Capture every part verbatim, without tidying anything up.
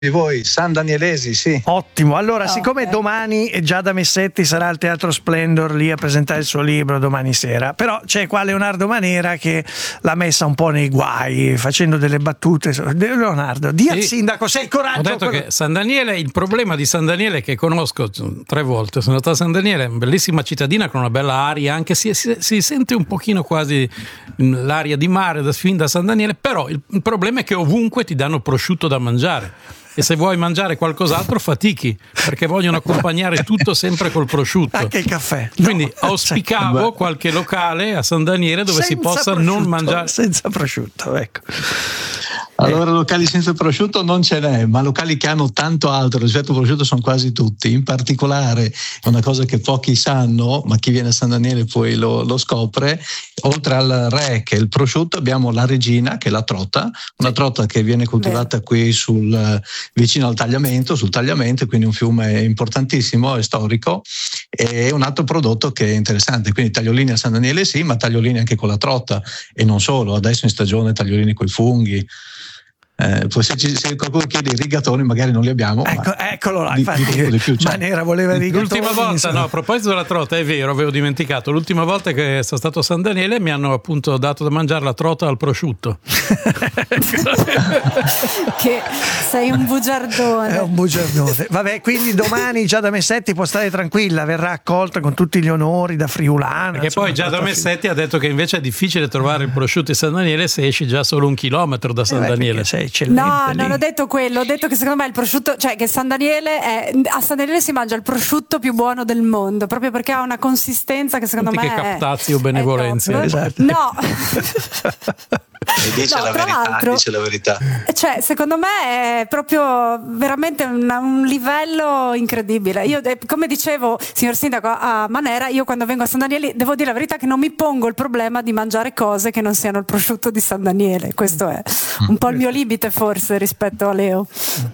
voi, San Danielesi, sì. Ottimo, allora Oh, siccome okay. domani Giada Messetti sarà al Teatro Splendor lì a presentare il suo libro domani sera, però c'è qua Leonardo Manera che l'ha messa un po' nei guai facendo delle battute. Leonardo, di al Sì. sindaco, sei coraggio. Ho detto quello- che San Daniele, il problema di San Daniele che conosco tre volte, sono stato a San Daniele, una bellissima cittadina con una bella aria, anche si, si, si sente un pochino quasi l'aria di mare da, fin da San Daniele, però il, il problema è che ovunque ti danno prosciutto da mangiare. E se vuoi mangiare qualcos'altro fatichi, perché vogliono accompagnare tutto sempre col prosciutto. Anche il caffè. Quindi No, auspicavo cioè, qualche locale a San Daniele dove si senza possa prosciutto, non mangiare. senza prosciutto, ecco. Allora, locali senza prosciutto non ce n'è, ma locali che hanno tanto altro rispetto al prosciutto sono quasi tutti. In particolare, è una cosa che pochi sanno, ma chi viene a San Daniele poi lo, lo scopre, oltre al re che è il prosciutto abbiamo la regina che è la trota, una trota che viene coltivata Beh. qui sul, vicino al Tagliamento, sul Tagliamento, quindi un fiume importantissimo e storico, e un altro prodotto che è interessante, quindi tagliolini a San Daniele sì, ma tagliolini anche con la trota e non solo, adesso in stagione tagliolini con i funghi. Eh, poi se, ci, se qualcuno chiede i rigatoni magari non li abbiamo, ecco, eccolo là, di, infatti, di, di più, cioè. Manera voleva i rigatoni. L'ultima volta, no, a proposito della trota, è vero, avevo dimenticato, l'ultima volta che sono stato a San Daniele mi hanno appunto dato da mangiare la trota al prosciutto. Che sei un bugiardone. È un bugiardone. Vabbè, quindi domani Giada Messetti può stare tranquilla, verrà accolta con tutti gli onori da friulana. Perché insomma, poi Giada Messetti ha detto che invece è difficile trovare il prosciutto di San Daniele se esci già solo un chilometro da San eh beh, Daniele. Sei eccellente No, lì. non ho detto quello, ho detto che secondo me il prosciutto, cioè che San Daniele è, a San Daniele si mangia il prosciutto più buono del mondo, proprio perché ha una consistenza che secondo Tutti me che è captazio benevolenza. Esatto. No. E dice No, la tra verità, l'altro- dice la verità. Cioè, secondo me è proprio veramente una- un livello incredibile. Io, eh, come dicevo, signor Sindaco, a Manera, io quando vengo a San Daniele devo dire la verità che non mi pongo il problema di mangiare cose che non siano il prosciutto di San Daniele. Questo è un po' il mio limite forse rispetto a Leo.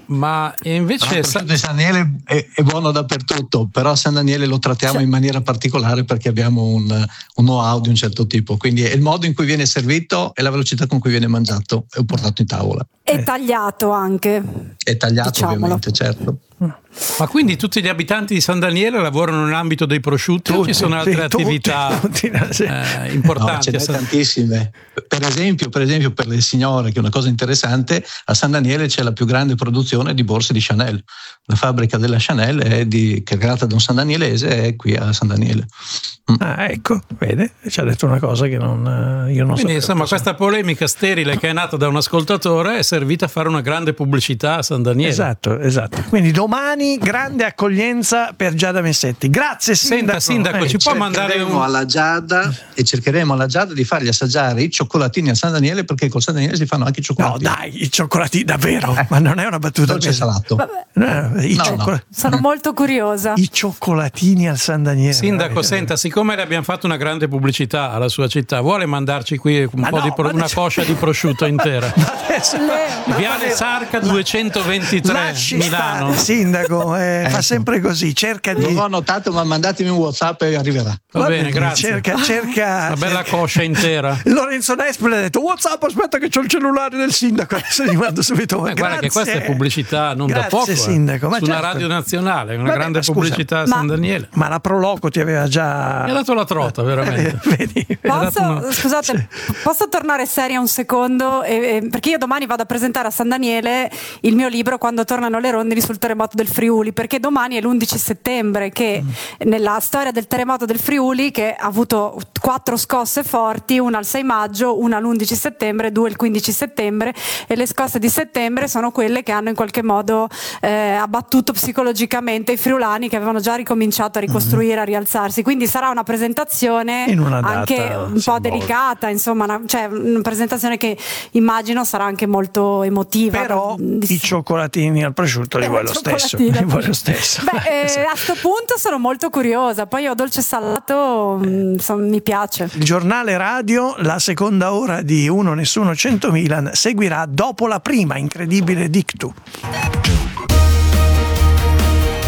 Ma invece Il prosciutto di San Daniele è, è buono dappertutto, però a San Daniele lo trattiamo Cioè- in maniera particolare perché abbiamo un, un know-how di un certo tipo, quindi è il modo in cui viene servito e la velocità con cui viene mangiato e portato in tavola. E tagliato anche. È tagliato Diciamolo. ovviamente, certo. Ma quindi tutti gli abitanti di San Daniele lavorano nell'ambito dei prosciutti o ci sono altre sì, tutti, attività tutti, sì. eh, No, ce importanti? n'è a San- tantissime. Per esempio, per esempio, per le signore, che è una cosa interessante, a San Daniele c'è la più grande produzione di borse di Chanel. La fabbrica della Chanel è di, che è creata da un San Danielese, è qui a San Daniele. Ah, ecco, vede, ci ha detto una cosa che non, eh, io non so. Quindi insomma questa polemica sterile che è nata da un ascoltatore è servita a fare una grande pubblicità a San Daniele. Esatto, esatto. Quindi domani grande accoglienza per Giada Messetti. Grazie Senta sindaco. sindaco, Eh, ci può mandare Cercheremo un... alla Giada e cercheremo alla Giada di fargli assaggiare i cioccolatini a San Daniele, perché col San Daniele si fanno anche i No, cioccolatini. dai, i cioccolati davvero, ma non è una battuta. Dolce e salato. Vabbè, No, i, No, cioccola- no. sono molto curiosa. i cioccolatini al San Daniele. Sindaco, Eh, senta, siccome le abbiamo fatto una grande pubblicità alla sua città, vuole mandarci qui un Ma po' no, di pro- ma una adesso- coscia di prosciutto intera? adesso- Leo. Viale Sarca duecentoventitré, Lasci Milano. stare, sindaco, eh, fa Ecco. sempre così, cerca di... Non ho notato, ma mandatemi un WhatsApp e arriverà. Va Va bene, bene, grazie. Cerca, cerca... Una bella coscia intera. Lorenzo Nespoli ha detto WhatsApp, aspetta che c'ho il cellulare del sindaco, adesso gli mando subito. Beh, guarda che questa è pubblicità non Grazie, da poco, eh. sindaco, ma su una certo. radio nazionale, una Vabbè, grande ma scusa, pubblicità a ma- San Daniele. Ma la Proloco ti aveva già... Mi ha dato la trota, veramente. Eh, vedi? Mi ha dato Posso, una- scusate, posso tornare seria un secondo? E- e- perché io domani vado a presentare a San Daniele il mio libro Quando tornano le rondini sul terremoto del Friuli, perché domani è l'undici settembre, che nella storia del terremoto del Friuli, che ha avuto quattro scosse forti, una al sei maggio, una l'undici settembre, due il quindici settembre, e le scosse di settembre sono quelle che hanno in qualche modo eh, abbattuto psicologicamente i friulani, che avevano già ricominciato a ricostruire, a rialzarsi. Quindi sarà una presentazione In una data anche un po' simbolica. delicata, insomma, una, cioè una presentazione che immagino sarà anche molto emotiva. Però Di- i cioccolatini al prosciutto li Eh, vuoi lo stesso. cioccolatini. Li vuoi lo stesso. Beh, eh, a sto punto sono molto curiosa, poi io dolce salato mh, insomma, mi piace. Il giornale radio, la seconda ora di Uno Nessuno cento Milan, seguirà dopo la prima incredibile Dictu.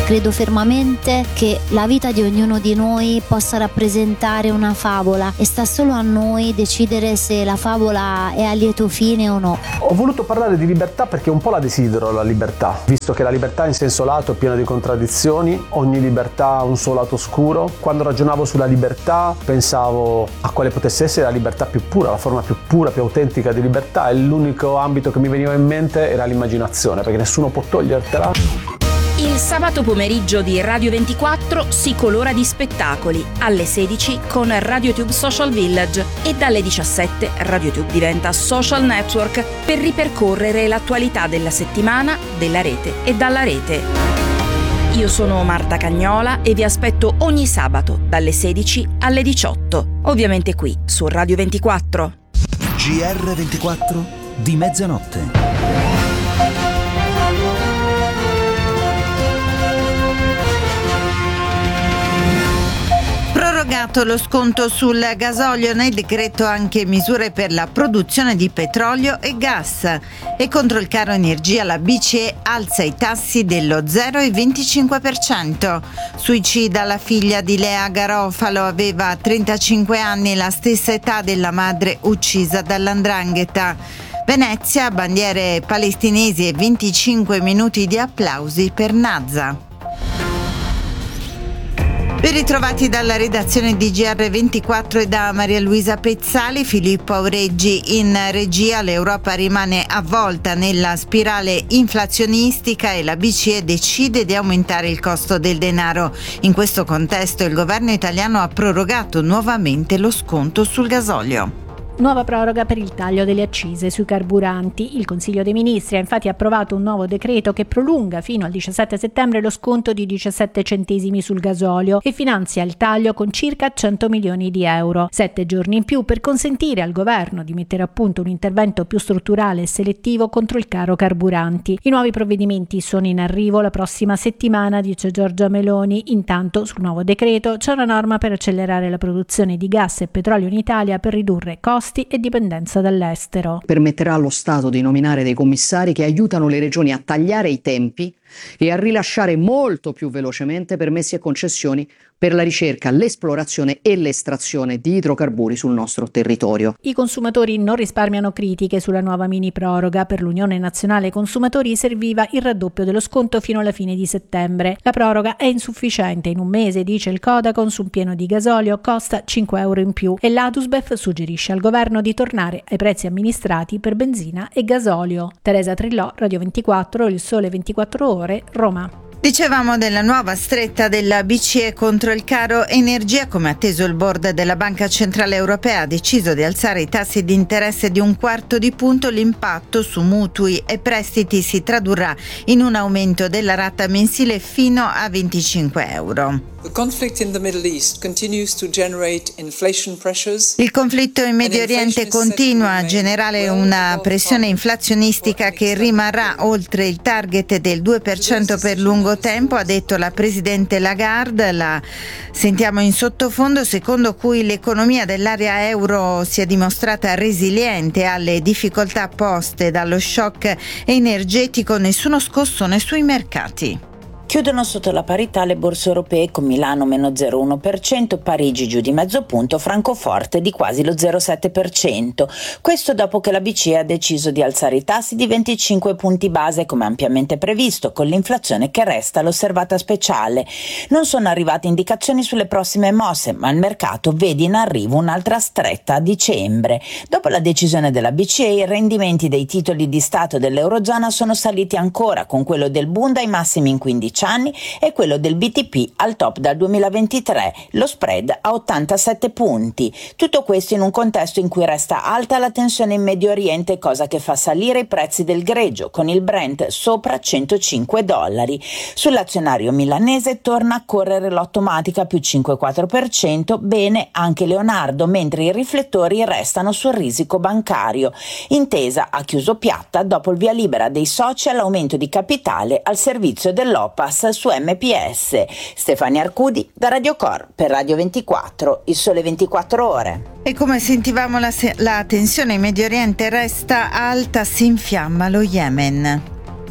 Credo fermamente che la vita di ognuno di noi possa rappresentare una favola e sta solo a noi decidere se la favola è a lieto fine o no. Ho voluto parlare di libertà perché un po' la desidero la libertà, visto che la libertà in senso lato è piena di contraddizioni, ogni libertà ha un suo lato oscuro. Quando ragionavo sulla libertà pensavo a quale potesse essere la libertà più pura, la forma più pura, più autentica di libertà, e l'unico ambito che mi veniva in mente era l'immaginazione, perché nessuno può togliertela. Il sabato pomeriggio di Radio ventiquattro si colora di spettacoli alle sedici con RadioTube Social Village e dalle diciassette RadioTube diventa social network per ripercorrere l'attualità della settimana, della rete e dalla rete. Io sono Marta Cagnola e vi aspetto ogni sabato dalle sedici alle diciotto, ovviamente qui su Radio ventiquattro. G R ventiquattro di mezzanotte. Prorogato lo sconto sul gasolio, nel decreto anche misure per la produzione di petrolio e gas. E contro il caro energia la B C E alza i tassi dello zero virgola venticinque per cento. Suicida la figlia di Lea Garofalo, aveva trentacinque anni, la stessa età della madre uccisa dall'Andrangheta. Venezia, bandiere palestinesi e venticinque minuti di applausi per Nazza. Ben ritrovati dalla redazione di G R ventiquattro e da Maria Luisa Pezzali. Filippo Aureggi in regia. L'Europa rimane avvolta nella spirale inflazionistica e la B C E decide di aumentare il costo del denaro. In questo contesto il governo italiano ha prorogato nuovamente lo sconto sul gasolio. Nuova proroga per il taglio delle accise sui carburanti. Il Consiglio dei Ministri ha infatti approvato un nuovo decreto che prolunga fino al diciassette settembre lo sconto di diciassette centesimi sul gasolio e finanzia il taglio con circa cento milioni di euro. Sette giorni in più per consentire al governo di mettere a punto un intervento più strutturale e selettivo contro il caro carburanti. I nuovi provvedimenti sono in arrivo la prossima settimana, dice Giorgia Meloni. Intanto sul nuovo decreto c'è una norma per accelerare la produzione di gas e petrolio in Italia per ridurre costi e dipendenza dall'estero. Permetterà allo Stato di nominare dei commissari che aiutano le regioni a tagliare i tempi e a rilasciare molto più velocemente permessi e concessioni per la ricerca, l'esplorazione e l'estrazione di idrocarburi sul nostro territorio. I consumatori non risparmiano critiche sulla nuova mini proroga. Per l'Unione Nazionale Consumatori serviva il raddoppio dello sconto fino alla fine di settembre. La proroga è insufficiente. In un mese, dice il Codacons, un pieno di gasolio costa cinque euro in più e l'Adusbef suggerisce al governo di tornare ai prezzi amministrati per benzina e gasolio. Teresa Trillò, Radio ventiquattro, Il Sole ventiquattro Ore, Roma. Dicevamo della nuova stretta della B C E contro il caro energia. Come atteso, il board della Banca Centrale Europea ha deciso di alzare i tassi di interesse di un quarto di punto. L'impatto su mutui e prestiti si tradurrà in un aumento della rata mensile fino a venticinque euro. The conflict in the Middle East continues to generate inflation pressures. Il conflitto in Medio Oriente continua a generare una pressione inflazionistica che rimarrà oltre il target del due per cento per lungo tempo, ha detto la presidente Lagarde. La sentiamo in sottofondo, secondo cui l'economia dell'area euro si è dimostrata resiliente alle difficoltà poste dallo shock energetico, nessuno scossone sui mercati. Chiudono sotto la parità le borse europee con Milano meno zero virgola uno per cento, Parigi giù di mezzo punto, Francoforte di quasi lo zero virgola sette per cento. Questo dopo che la B C E ha deciso di alzare i tassi di venticinque punti base come ampiamente previsto, con l'inflazione che resta l'osservata speciale. Non sono arrivate indicazioni sulle prossime mosse, ma il mercato vede in arrivo un'altra stretta a dicembre. Dopo la decisione della B C E, i rendimenti dei titoli di Stato dell'Eurozona sono saliti ancora, con quello del Bund ai massimi in quindici anni e quello del B T P al top dal duemilaventitré, lo spread a ottantasette punti. Tutto questo in un contesto in cui resta alta la tensione in Medio Oriente, cosa che fa salire i prezzi del greggio, con il Brent sopra centocinque dollari. Sull'azionario milanese torna a correre l'automatica più cinque virgola quattro per cento, bene anche Leonardo, mentre i riflettori restano sul risico bancario. Intesa ha chiuso piatta dopo il via libera dei soci all'aumento di capitale al servizio dell'O P A su M P S. Stefania Arcudi da Radio Cor per Radio ventiquattro, Il Sole ventiquattro Ore. E come sentivamo la, se- la tensione in Medio Oriente resta alta, si infiamma lo Yemen.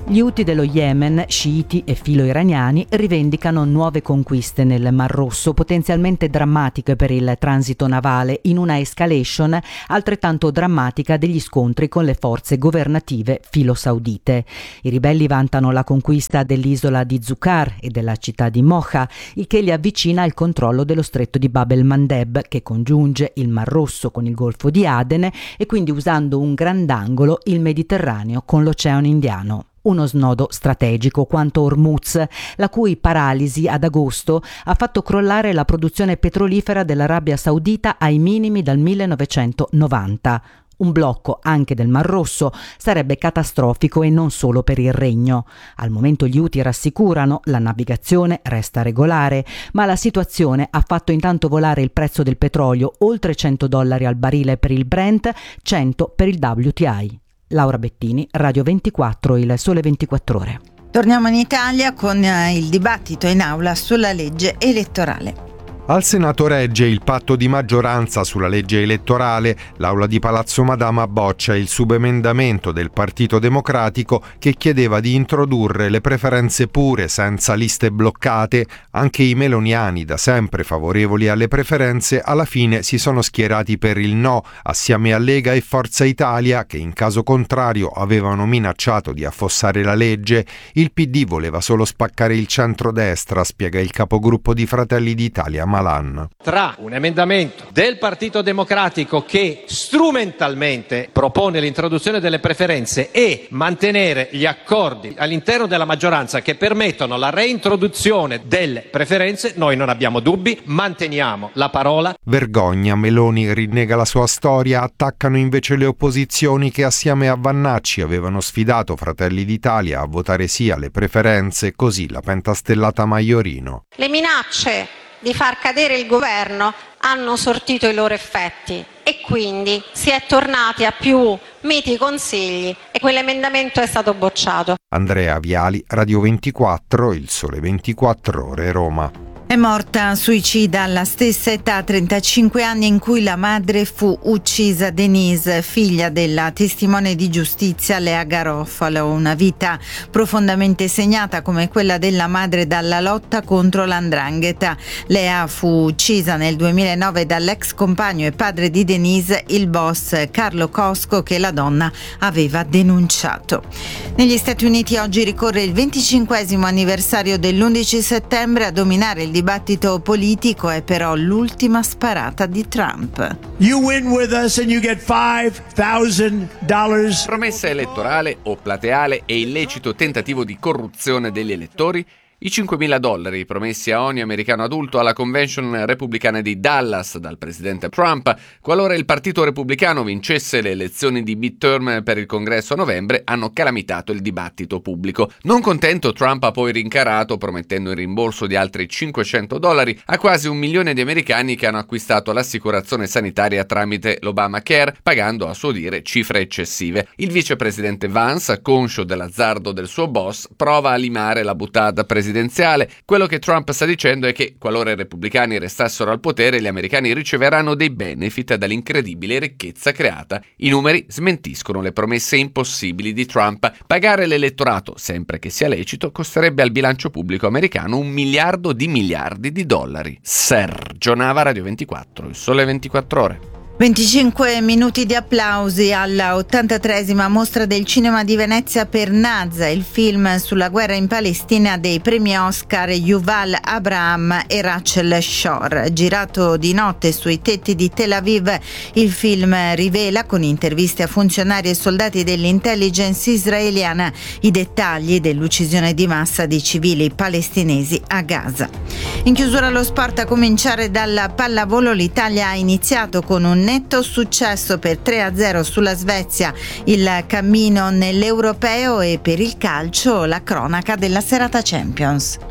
Gli Houthi dello Yemen, sciiti e filo-iraniani, rivendicano nuove conquiste nel Mar Rosso, potenzialmente drammatiche per il transito navale, in una escalation altrettanto drammatica degli scontri con le forze governative filo-saudite. I ribelli vantano la conquista dell'isola di Zucar e della città di Mocha, il che li avvicina al controllo dello stretto di Bab el-Mandeb, che congiunge il Mar Rosso con il Golfo di Aden e quindi, usando un grandangolo, il Mediterraneo con l'Oceano Indiano. Uno snodo strategico quanto Hormuz, la cui paralisi ad agosto ha fatto crollare la produzione petrolifera dell'Arabia Saudita ai minimi dal millenovecentonovanta. Un blocco anche del Mar Rosso sarebbe catastrofico, e non solo per il regno. Al momento gli Houthi rassicurano, la navigazione resta regolare, ma la situazione ha fatto intanto volare il prezzo del petrolio oltre cento dollari al barile per il Brent, cento per il W T I. Laura Bettini, Radio ventiquattro, Il Sole ventiquattro Ore. Torniamo in Italia con il dibattito in aula sulla legge elettorale. Al Senato regge il patto di maggioranza sulla legge elettorale. L'Aula di Palazzo Madama boccia il subemendamento del Partito Democratico che chiedeva di introdurre le preferenze pure, senza liste bloccate. Anche i meloniani, da sempre favorevoli alle preferenze, alla fine si sono schierati per il no, assieme a Lega e Forza Italia, che in caso contrario avevano minacciato di affossare la legge. Il P D voleva solo spaccare il centrodestra, spiega il capogruppo di Fratelli d'Italia Malan. Tra un emendamento del Partito Democratico che strumentalmente propone l'introduzione delle preferenze e mantenere gli accordi all'interno della maggioranza che permettono la reintroduzione delle preferenze, noi non abbiamo dubbi, manteniamo la parola. Vergogna, Meloni rinnega la sua storia, attaccano invece le opposizioni che assieme a Vannacci avevano sfidato Fratelli d'Italia a votare sì alle preferenze, così la pentastellata Maiorino. Le minacce di far cadere il governo hanno sortito i loro effetti e quindi si è tornati a più miti consigli e quell'emendamento è stato bocciato. Andrea Viali, Radio ventiquattro, Il Sole ventiquattro Ore, Roma. È morta suicida alla stessa età, trentacinque anni, in cui la madre fu uccisa, Denise, figlia della testimone di giustizia Lea Garofalo. Una vita profondamente segnata come quella della madre dalla lotta contro l'andrangheta. Lea fu uccisa nel duemilanove dall'ex compagno e padre di Denise, il boss Carlo Cosco, che la donna aveva denunciato. Negli Stati Uniti oggi ricorre il venticinquesimo anniversario dell'undici settembre. A dominare il dibattito politico è però l'ultima sparata di Trump. You win with us and you get five thousand dollars. Promessa elettorale o plateale e illecito tentativo di corruzione degli elettori? I cinquemila dollari promessi a ogni americano adulto alla convention repubblicana di Dallas dal presidente Trump, qualora il partito repubblicano vincesse le elezioni di midterm per il congresso a novembre, hanno calamitato il dibattito pubblico. Non contento, Trump ha poi rincarato, promettendo il rimborso di altri cinquecento dollari a quasi un milione di americani che hanno acquistato l'assicurazione sanitaria tramite l'Obamacare, pagando a suo dire cifre eccessive. Il vicepresidente Vance, conscio dell'azzardo del suo boss, prova a limare la boutade presidenziale. Quello che Trump sta dicendo è che, qualora i repubblicani restassero al potere, gli americani riceveranno dei benefit dall'incredibile ricchezza creata. I numeri smentiscono le promesse impossibili di Trump. Pagare l'elettorato, sempre che sia lecito, costerebbe al bilancio pubblico americano un miliardo di miliardi di dollari. Sergio Nava, Radio ventiquattro, Il Sole ventiquattro Ore. venticinque minuti di applausi alla ottantatreesima mostra del cinema di Venezia per Nazza, il film sulla guerra in Palestina dei premi Oscar Yuval Abraham e Rachel Shore. Girato di notte sui tetti di Tel Aviv, il film rivela, con interviste a funzionari e soldati dell'intelligence israeliana, i dettagli dell'uccisione di massa di civili palestinesi a Gaza. In chiusura allo sport, a cominciare dalla pallavolo, l'Italia ha iniziato con un netto successo per tre a zero sulla Svezia, il cammino nell'europeo, e per il calcio la cronaca della serata Champions.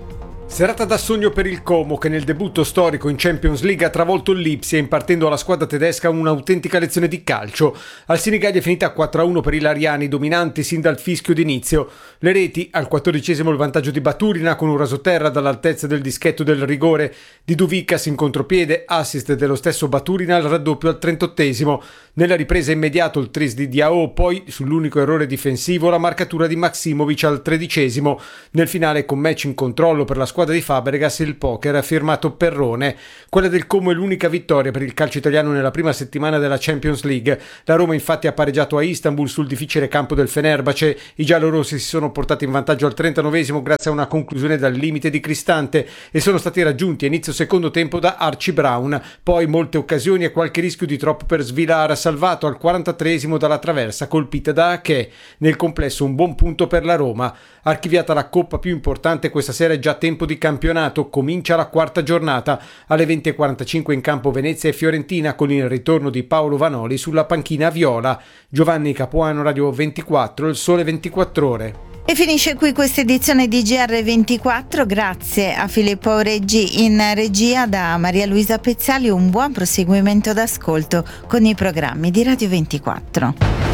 Serata da sogno per il Como, che nel debutto storico in Champions League ha travolto il Lipsia, impartendo alla squadra tedesca un'autentica lezione di calcio. Al Sinigallia è finita quattro a uno per i lariani, dominanti sin dal fischio d'inizio. Le reti: al quattordicesimo il vantaggio di Baturina con un rasoterra dall'altezza del dischetto del rigore di Duvicas in contropiede, assist dello stesso Baturina al raddoppio al trentottesimo. Nella ripresa immediato il tris di Diao, poi sull'unico errore difensivo la marcatura di Maksimovic al tredicesimo. Nel finale, con match in controllo per la squadra di Fabregas, il poker ha firmato Perrone. Quella del Como è l'unica vittoria per il calcio italiano nella prima settimana della Champions League. La Roma infatti ha pareggiato a Istanbul sul difficile campo del Fenerbahce. I giallorossi si sono portati in vantaggio al trentanovesimo grazie a una conclusione dal limite di Cristante e sono stati raggiunti a inizio secondo tempo da Archie Brown. Poi molte occasioni e qualche rischio di troppo per Svilar, salvato al quarantatreesimo dalla traversa colpita da Ache. Nel complesso un buon punto per la Roma. Archiviata la coppa più importante questa sera, è già tempo di campionato. Comincia la quarta giornata. Alle venti e quarantacinque in campo Venezia e Fiorentina, con il ritorno di Paolo Vanoli sulla panchina viola. Giovanni Capuano, Radio ventiquattro, il Sole ventiquattro Ore. E finisce qui questa edizione di G R ventiquattro, grazie a Filippo Aureggi in regia, da Maria Luisa Pezzali un buon proseguimento d'ascolto con i programmi di Radio ventiquattro.